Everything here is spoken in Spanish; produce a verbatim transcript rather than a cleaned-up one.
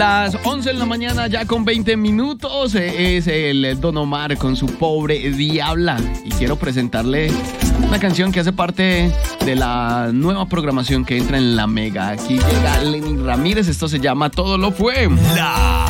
Las once de la mañana ya con veinte minutos es el Don Omar con su Pobre Diabla y quiero presentarle una canción que hace parte de la nueva programación que entra en La Mega. Aquí llega Lenny Ramírez, esto se llama Todo lo Fue. La